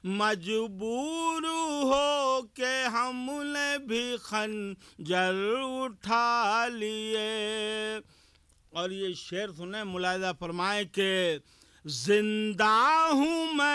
मजबूर हो के हमने भी खंजर उठा लिए। और ये शेर सुने, मुलाहिजा फरमाए कि जिंदा हूँ मैं